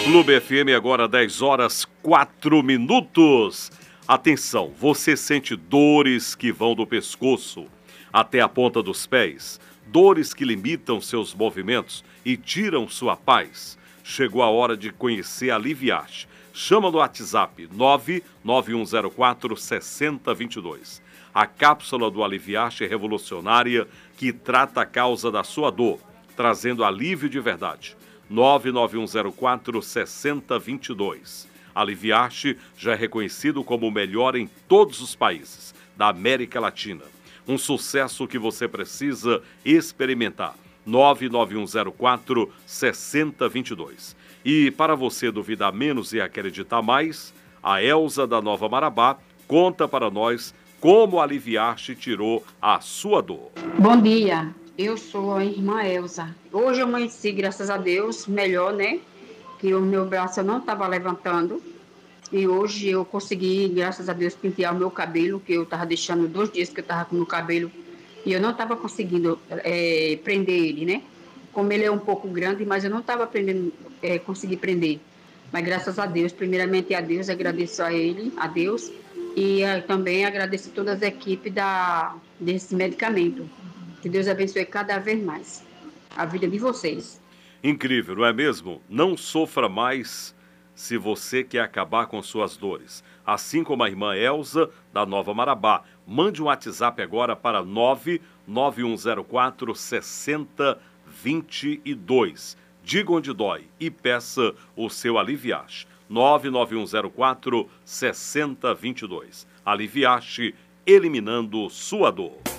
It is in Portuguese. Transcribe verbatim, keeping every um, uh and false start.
Clube F M, agora dez horas, quatro minutos. Atenção, você sente dores que vão do pescoço até a ponta dos pés, dores que limitam seus movimentos e tiram sua paz. Chegou a hora de conhecer a Aliviarte. Chama no WhatsApp nove nove um zero quatro, seis zero dois dois. A cápsula do Aliviarte é revolucionária que trata a causa da sua dor, trazendo alívio de verdade. nove nove um zero quatro, seis zero dois dois. Aliviarte já é reconhecido como o melhor em todos os países da América Latina. Um sucesso que você precisa experimentar. nove nove um zero quatro, seis zero dois dois. E para você duvidar menos e acreditar mais, a Elza da Nova Marabá conta para nós como a Aliviarte tirou a sua dor. Bom dia, eu sou a irmã Elza. Hoje eu amanheci, graças a Deus, melhor, né? Que o meu braço eu não estava levantando. E hoje eu consegui, graças a Deus, pentear o meu cabelo, que eu estava deixando dois dias que eu estava com o meu cabelo e eu não estava conseguindo é, prender ele, né? Como ele é um pouco grande, mas eu não estava aprendendo, é, conseguir prender. Mas graças a Deus, primeiramente a Deus, agradeço a ele, a Deus, e é, também agradeço a todas as equipes da, desse medicamento. Que Deus abençoe cada vez mais a vida de vocês. Incrível, não é mesmo? Não sofra mais se você quer acabar com suas dores. Assim como a irmã Elza da Nova Marabá. Mande um WhatsApp agora para nove nove um zero quatro, seis zero dois dois. Diga onde dói e peça o seu Aliviarte. nove nove um zero quatro, seis zero dois dois. Aliviarte, eliminando sua dor.